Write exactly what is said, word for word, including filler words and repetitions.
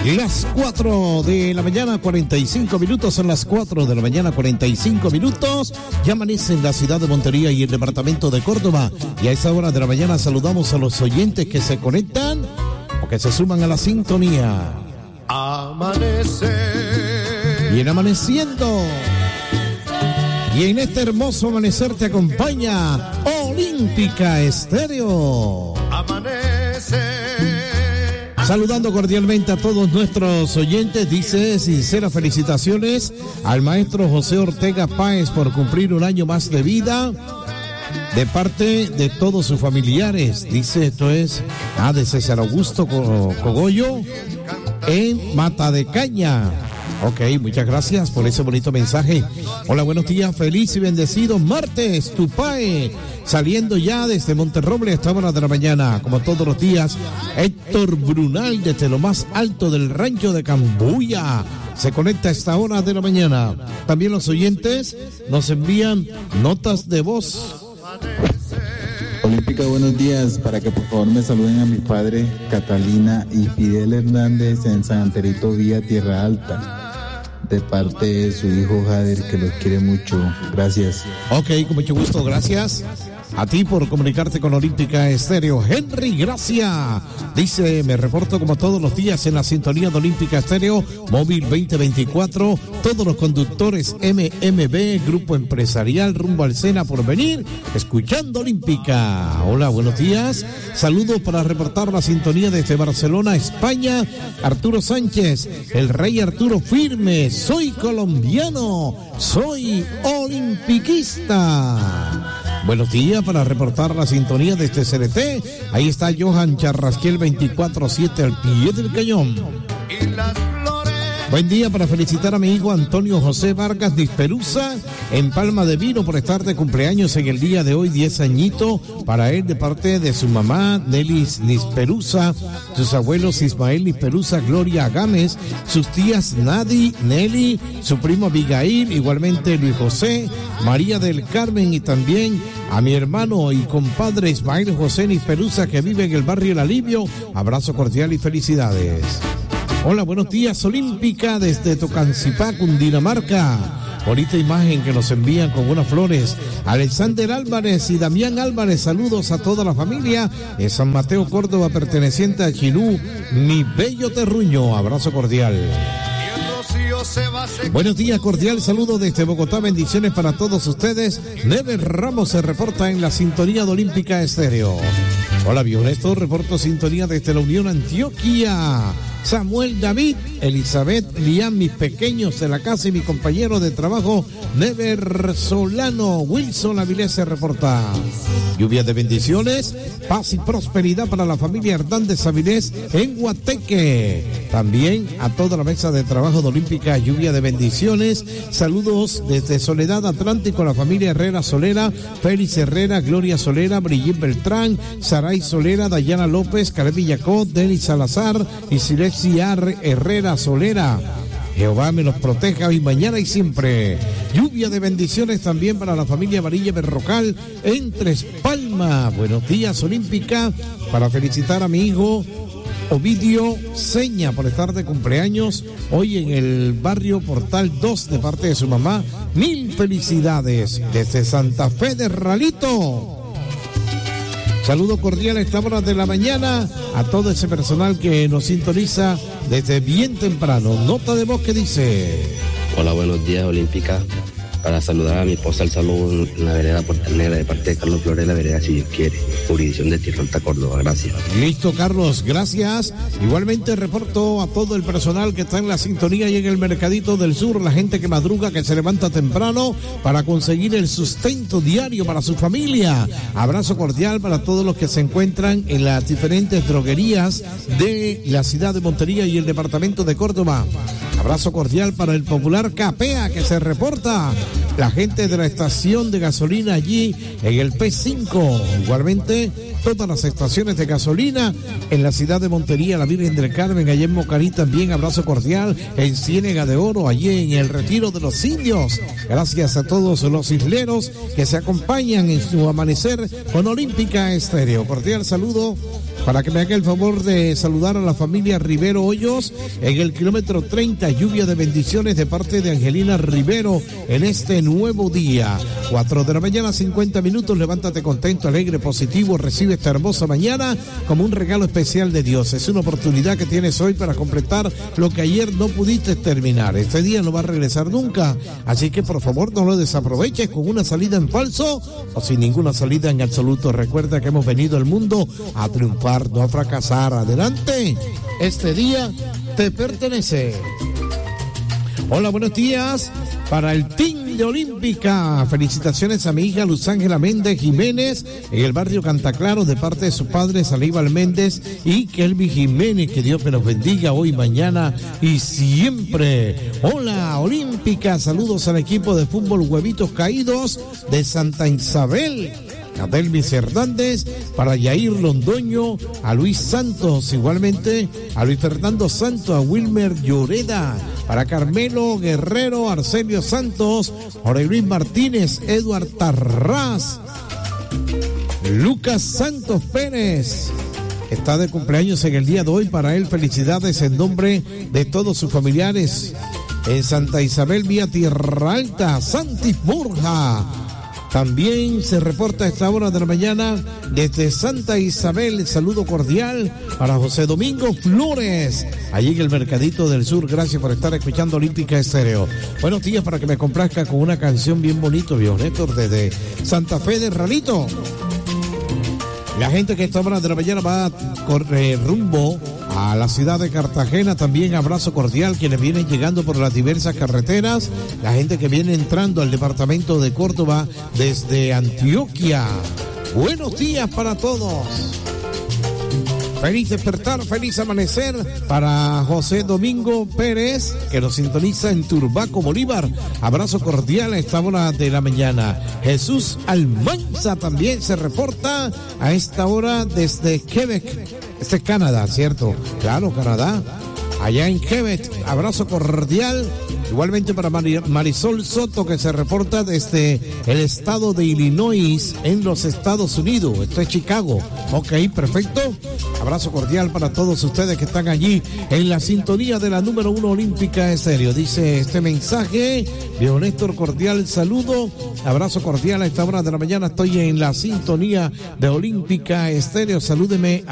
Las cuatro de la mañana, cuarenta y cinco minutos, son las cuatro de la mañana, cuarenta y cinco minutos. Ya amanece en la ciudad de Montería y el departamento de Córdoba. Y a esa hora de la mañana saludamos a los oyentes que se conectan o que se suman a la sintonía. Amanece. Y en amaneciendo. Y en este hermoso amanecer te acompaña Olímpica Estéreo. Amanece. Saludando cordialmente a todos nuestros oyentes, dice sinceras felicitaciones al maestro José Ortega Páez por cumplir un año más de vida de parte de todos sus familiares. Dice esto es ah, de César Augusto Cogollo en Mata de Caña. Ok, muchas gracias por ese bonito mensaje. Hola, buenos días, feliz y bendecido martes, Tupae, saliendo ya desde Monterroble a esta hora de la mañana, como todos los días. Héctor Brunal, desde lo más alto del rancho de Cambuya, se conecta a esta hora de la mañana. También los oyentes nos envían notas de voz. Olímpica, buenos días, para que por favor me saluden a mi padre Catalina y Fidel Hernández en San Anterito Vía Tierra Alta, de parte de su hijo Jader, que los quiere mucho. Gracias. Ok, con mucho gusto, gracias a ti por comunicarte con Olímpica Estéreo. Henry Gracia dice, me reporto como todos los días en la sintonía de Olímpica Estéreo, móvil veinte veinticuatro, todos los conductores M M B, Grupo Empresarial rumbo al Sena por venir, escuchando Olímpica. Hola, buenos días, saludos para reportar la sintonía desde Barcelona, España, Arturo Sánchez, el rey Arturo firme, soy colombiano, soy olimpiquista. Buenos días para reportar la sintonía de este C N T. Ahí está Johan Charrasquiel veinticuatro siete al pie del cañón. Y las flores. Buen día para felicitar a mi hijo Antonio José Vargas Nisperuza en Palma de Vino por estar de cumpleaños en el día de hoy, diez añitos para él de parte de su mamá Nelly Nisperuza, sus abuelos Ismael Nisperuza, Gloria Gámez, sus tías Nadi, Nelly, su primo Abigail, igualmente Luis José, María del Carmen y también a mi hermano y compadre Ismael José Nisperuza que vive en el barrio El Alivio. Abrazo cordial y felicidades. Hola, buenos días, Olímpica, desde Tocancipá, Cundinamarca. Bonita imagen que nos envían con unas flores. Alexander Álvarez y Damián Álvarez, saludos a toda la familia de San Mateo, Córdoba, perteneciente a Chilú, mi bello terruño. Abrazo cordial. Buenos días, cordial saludo desde Bogotá, bendiciones para todos ustedes. Neves Ramos se reporta en la sintonía de Olímpica Estéreo. Hola, viejo Néstor, reporto sintonía desde la Unión Antioquia. Samuel David, Elizabeth, Liam, mis pequeños de la casa y mi compañero de trabajo, Never Solano, Wilson Avilés se reporta. Lluvia de bendiciones, paz y prosperidad para la familia Hernández Avilés en Guateque. También a toda la mesa de trabajo de Olímpica, lluvia de bendiciones. Saludos desde Soledad Atlántico, la familia Herrera Solera, Félix Herrera, Gloria Solera, Brigitte Beltrán, Saray Solera, Dayana López, Caleb Villacó, Denis Salazar y Silesia Herrera Solera. Jehová me los proteja hoy, mañana y siempre. Lluvia de bendiciones también para la familia Varilla Berrocal en Tres Palmas. Buenos días, Olímpica, para felicitar a mi hijo Ovidio Seña por estar de cumpleaños hoy en el barrio Portal dos de parte de su mamá. Mil felicidades desde Santa Fe de Ralito. Saludo cordial a esta hora de la mañana a todo ese personal que nos sintoniza desde bien temprano. Nota de voz que dice: hola, buenos días, Olímpica. Para saludar a mi esposa al saludo en la vereda Puerta Negra de parte de Carlos Flores, la vereda si Dios quiere, jurisdicción de Tierra Alta, Córdoba. Gracias. Listo, Carlos, gracias. Igualmente reporto a todo el personal que está en la sintonía y en el Mercadito del Sur, la gente que madruga, que se levanta temprano para conseguir el sustento diario para su familia. Abrazo cordial para todos los que se encuentran en las diferentes droguerías de la ciudad de Montería y el departamento de Córdoba. Abrazo cordial para el popular Capea que se reporta. La gente de la estación de gasolina allí en el P cinco. Igualmente, todas las estaciones de gasolina en la ciudad de Montería, la Virgen del Carmen, allá en Mocarí también, abrazo cordial, en Ciénega de Oro, allí en el Retiro de los Indios. Gracias a todos los isleros que se acompañan en su amanecer con Olímpica Estéreo. Cordial saludo para que me haga el favor de saludar a la familia Rivero Hoyos en el kilómetro treinta, lluvia de bendiciones de parte de Angelina Rivero en este nuevo día. cuatro de la mañana, cincuenta minutos, levántate contento, alegre, positivo, recibe esta hermosa mañana como un regalo especial de Dios. Es una oportunidad que tienes hoy para completar lo que ayer no pudiste terminar. Este día no va a regresar nunca, así que por favor no lo desaproveches con una salida en falso o sin ninguna salida en absoluto. Recuerda que hemos venido al mundo a triunfar, no a fracasar. Adelante, este día te pertenece. Hola, buenos días para el team de Olímpica. Felicitaciones a mi hija Luz Ángela Méndez Jiménez en el barrio Cantaclaro de parte de sus padres Aníbal Méndez y Kelvin Jiménez. Que Dios me los bendiga hoy, mañana y siempre. Hola, Olímpica. Saludos al equipo de fútbol Huevitos Caídos de Santa Isabel. A Delvis Hernández, para Yair Londoño, a Luis Santos, igualmente a Luis Fernando Santos, a Wilmer Lloreda, para Carmelo Guerrero, Arcelio Santos, Jorge Luis Martínez, Eduard Tarraz, Lucas Santos Pérez, está de cumpleaños en el día de hoy. Para él, felicidades en nombre de todos sus familiares en Santa Isabel, vía Tierra Alta. Santis Burja también se reporta a esta hora de la mañana desde Santa Isabel. El saludo cordial para José Domingo Flores, allí en el Mercadito del Sur. Gracias por estar escuchando Olímpica Estéreo. Buenos días, para que me complazca con una canción bien bonito, viejo Néstor, desde Santa Fe de Ralito. La gente que a esta hora de la mañana va a correr rumbo a la ciudad de Cartagena, también abrazo cordial quienes vienen llegando por las diversas carreteras, la gente que viene entrando al departamento de Córdoba desde Antioquia. Buenos días para todos. Feliz despertar, feliz amanecer para José Domingo Pérez, que nos sintoniza en Turbaco, Bolívar. Abrazo cordial a esta hora de la mañana. Jesús Almanza también se reporta a esta hora desde Quebec. Este es Canadá, ¿cierto? Claro, Canadá. Allá en Quebec, abrazo cordial. Igualmente para Marisol Soto, que se reporta desde el estado de Illinois en los Estados Unidos. Esto es Chicago. Ok, perfecto. Abrazo cordial para todos ustedes que están allí en la sintonía de la número uno Olímpica Estéreo. Dice este mensaje, viejo Néstor, cordial saludo. Abrazo cordial a esta hora de la mañana. Estoy en la sintonía de Olímpica Estéreo. Salúdeme